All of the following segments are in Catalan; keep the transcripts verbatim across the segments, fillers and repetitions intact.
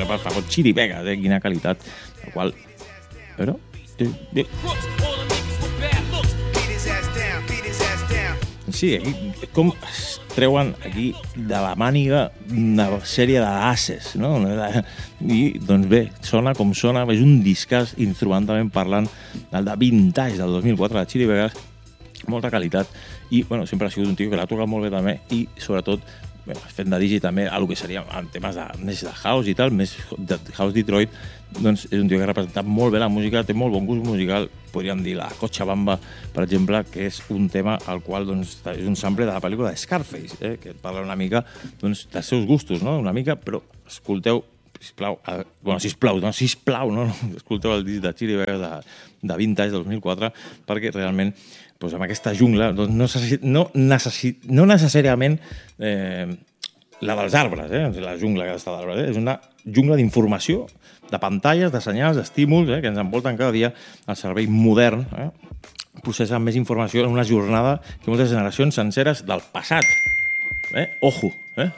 per favor, Chirivegas, eh? Quina qualitat. El qual... A veure... Sí, aquí, com es treuen aquí de la màniga una sèrie d'asses, no? I, doncs bé, sona com sona, és un discàs instrumentalment parlant, el de Vintage del dos mil quatre, de Chirivegas, molta qualitat, i, bueno, sempre ha sigut un tio que l'ha tocat molt bé també, i, sobretot, bueno, fent de digi també a lo que seria en temes de, més de house i tal, més de house Detroit, doncs és un tio que ha representat molt bé la música, té molt bon gust musical, podríem dir la Cochabamba, per exemple, que és un tema al qual doncs, és un sample de la pel·lícula de Scarface, eh, que parla una mica doncs, dels seus gustos, no? Una mica, però escolteu, sisplau, eh, bueno, sisplau, no, sisplau, no? Escolteu el disc de Chirivegas de, de Vintage del dos mil quatre, perquè realment doncs, amb aquesta jungla doncs, no, necessi, no, necessi, no necessàriament eh, la dels arbres, eh? La jungla que està d'arbres, eh? És una jungla d'informació, de pantalles, de senyals, d'estímuls, eh? Que ens envolten cada dia el cervell modern, eh? Processa més informació en una jornada que moltes generacions senceres del passat. Eh? Ojo! Eh?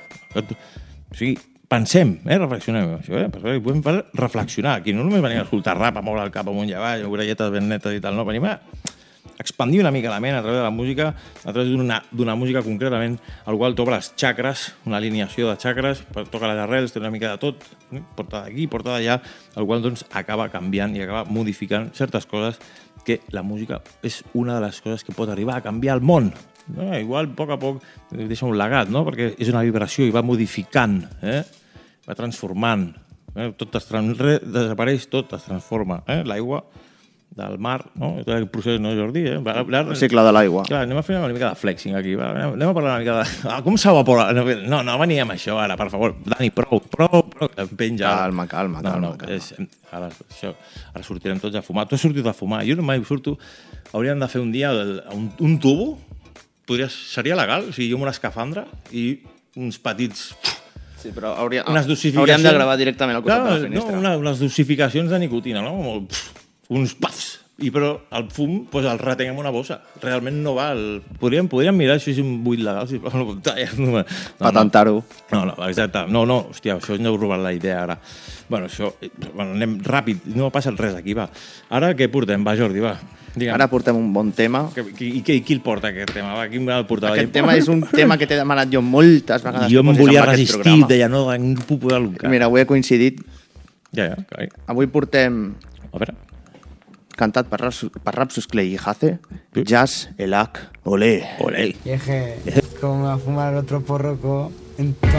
O sigui, pensem, eh? Reflexionem. Això, eh? Podem fer reflexionar. Aquí no només venim a escoltar rap, a moure el cap amunt i avall, orelletes ben netes i tal, no, venim a expandir una mica la ment a través de la música, a través d'una música concretament, al qual t'obre les xacres, una alineació de xacres, toca les arrels, té una mica de tot, eh? Porta d'aquí, porta d'allà, al qual doncs, acaba canviant i acaba modificant certes coses que la música és una de les coses que pot arribar a canviar el món. No? Igual, a poc a poc, deixa un legat, no? Perquè és una vibració i va modificant, eh? Va transformant. Eh? Tot es trans... Res desapareix, tot es transforma. Eh? L'aigua del mar, no? Tot el procés, no, Jordi? Eh? El cicle de l'aigua. Clar, anem a fer una mica de flexing aquí. Va? Anem a parlar una mica de... Ah, com s'evapora? No, no venim amb això ara, per favor. Dani, prou, prou, prou. Em penja. Calma, calma, no, calma. No, calma. És, ara, això, ara sortirem tots a fumar. Tu has sortit a fumar. Jo no mai surto. Hauríem de fer un dia el, un, un tubo. Podria, seria legal? O sigui, jo amb una escafandra i uns petits... Sí, però hauria, unes dosificacions... hauríem de gravar directament al costat Clar, de la finestra. No, una, unes dosificacions de nicotina, no? Molt, pff, uns pafs. I però el fum pues, el retenc en una bossa. Realment no va. El... Podríem, podríem mirar si és un buit legal. Si... No, no, no, patentar-ho. No, no, exacte. No, no, hòstia, això ens heu robat la idea ara. Bueno, això... Bueno, anem ràpid. No passa res aquí, va. Ara què portem? Va, Jordi, va. Digue'm. Ara portem un bon tema. I, i, i qui el porta, aquest tema? Va, qui el portava? Aquest tema és un tema que t'he demanat jo moltes vegades. Jo em volia resistir, deia, no, no puc poder l'uncar. Mira, avui he coincidit. Ja, ja, clar. Avui portem... A veure... Cantat per, per Rapsus Clay y Hace, ¿Sí? Jazz, Elac, Olé. Olé. Vieje, como a fumar otro porroco.